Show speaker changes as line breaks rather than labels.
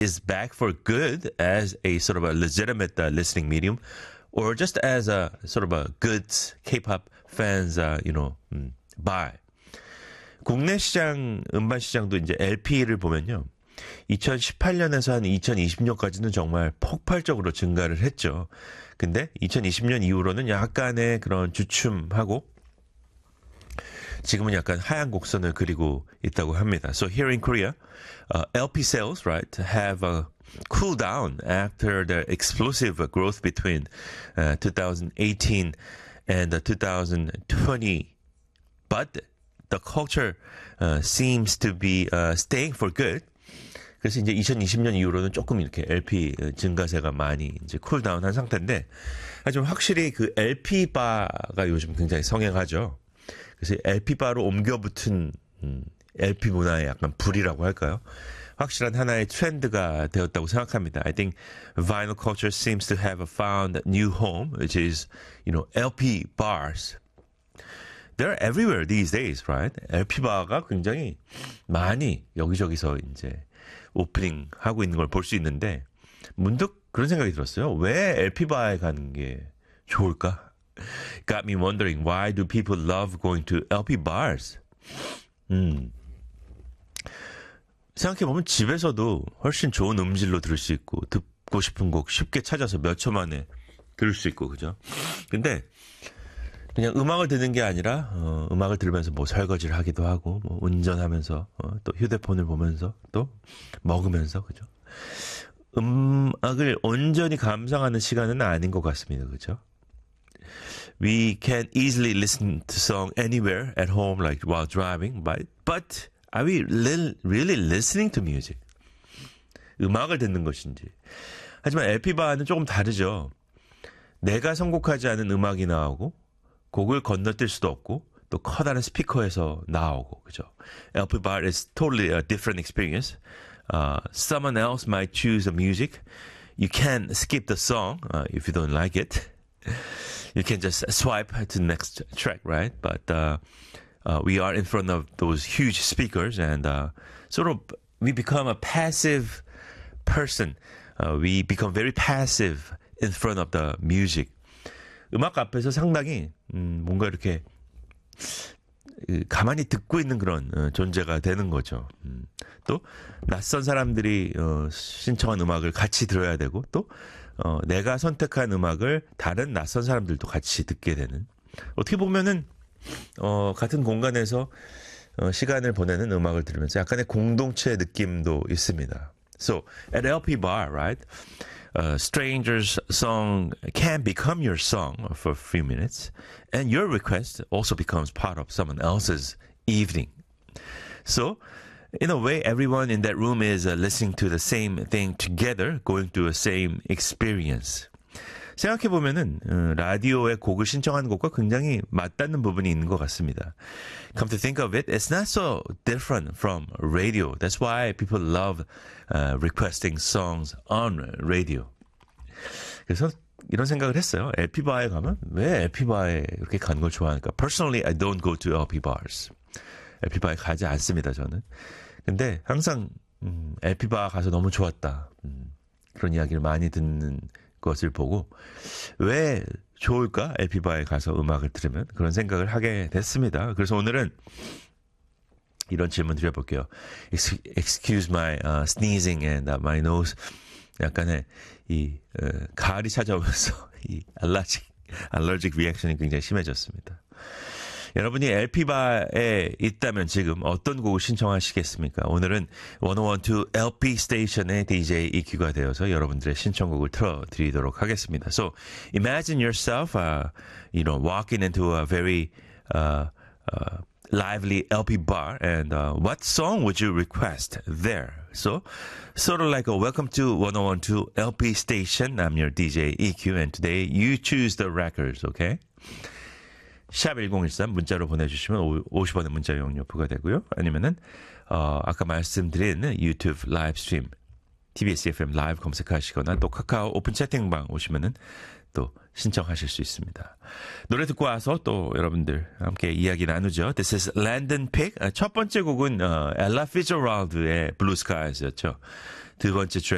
is back for good as a sort of a legitimate listening medium, or just as a sort of a good K-pop fans, buy. 국내 시장, 음반 시장도 이제 LP를 보면요. 2018년에서 한 2020년까지는 정말 폭발적으로 증가를 했죠. 근데 2020년 이후로는 약간의 그런 주춤하고 지금은 약간 하향 곡선을 그리고 있다고 합니다. So here in Korea, LP sales, right, have cooled down after the explosive growth between 2018 and 2020. But the culture seems to be staying for good. 그래서 이제 2020년 이후로는 조금 이렇게 LP 증가세가 많이 이제 쿨다운한 상태인데, 하지만 확실히 그 LP 바가 요즘 굉장히 성행하죠. 그래서 LP 바로 옮겨붙은 LP 문화의 약간 불이라고 할까요? 확실한 하나의 트렌드가 되었다고 생각합니다. I think vinyl culture seems to have found a new home, which is, LP bars. They're everywhere these days, right? LP 바가 굉장히 많이 여기저기서 이제 오프닝 하고 있는 걸 볼 수 있는데, 문득 그런 생각이 들었어요. 왜 LP 바에 가는 게 좋을까? Got me wondering, why do people love going to LP bars? 생각해보면 집에서도 훨씬 좋은 음질로 들을 수 있고, 듣고 싶은 곡 쉽게 찾아서 몇 초 만에 들을 수 있고, 그죠? 근데 그냥 음악을 듣는 게 아니라 음악을 들으면서 뭐 설거지를 하기도 하고, 뭐 운전하면서 또 휴대폰을 보면서 또 먹으면서, 그죠? 음악을 온전히 감상하는 시간은 아닌 것 같습니다, 그죠? We can easily listen to song anywhere at home, like while driving, but are we really listening to music? 음악을 듣는 것인지. 하지만 LP바는 조금 다르죠. 내가 선곡하지 않은 음악이 나오고, 곡을 건너뛸 수도 없고, 또 커다란 스피커에서 나오고, 그죠? LP bar is totally a different experience. Someone else might choose the music. You can skip the song if you don't like it. You can just swipe to the next track, right? But we are in front of those huge speakers, and sort of we become a passive person. We become very passive in front of the music. 음악 앞에서 상당히 뭔가 이렇게 가만히 듣고 있는 그런 존재가 되는 거죠. 또 낯선 사람들이 신청한 음악을 같이 들어야 되고, 또 내가 선택한 음악을 다른 낯선 사람들도 같이 듣게 되는, 어떻게 보면은 같은 공간에서 시간을 보내는 음악을 들으면서 약간의 공동체 느낌도 있습니다. So at LP bar, right? A stranger's song can become your song for a few minutes, and your request also becomes part of someone else's evening. So, in a way, everyone in that room is listening to the same thing together, going through the same experience. 생각해보면은 라디오에 곡을 신청하는 것과 굉장히 맞닿는 부분이 있는 것 같습니다. Come to think of it, it's not so different from radio. That's why people love requesting songs on radio. 그래서 이런 생각을 했어요. LP바에 가면 왜 LP바에 이렇게 가는 걸 좋아하니까. Personally, I don't go to LP bars. LP바에 가지 않습니다, 저는. 근데 항상 LP바 가서 너무 좋았다. 그런 이야기를 많이 듣는 것을 보고 왜 좋을까? LP바에 가서 음악을 들으면 그런 생각을 하게 됐습니다. 그래서 오늘은 이런 질문 드려볼게요. Excuse my sneezing and my nose. 약간의 이 가을이 찾아오면서 이 allergic reaction이 굉장히 심해졌습니다. 여러분이 LP바에 있다면 지금 어떤 곡을 신청하시겠습니까? 오늘은 1012 LP 스테이션의 DJ EQ가 되어서 여러분들의 신청곡을 틀어드리도록 하겠습니다. So imagine yourself, walking into a very lively LP bar, and what song would you request there? So, sort of like a welcome to 1012 LP station. I'm your DJ EQ, and today you choose the records, okay? 샵 1013 문자로 보내주시면 50원의 문자 이용료 부과되고요. 아니면은 아까 말씀드린 유튜브 라이브 스트림 TBS FM 라이브 검색하시거나 또 카카오 오픈 채팅방 오시면은 또 신청하실 수 있습니다. 노래 듣고 와서 또 여러분들 함께 이야기 나누죠. This is Landon Pick. 첫 번째 곡은 Ella Fitzgerald의 Blue Skies였죠. 두 번째 트랙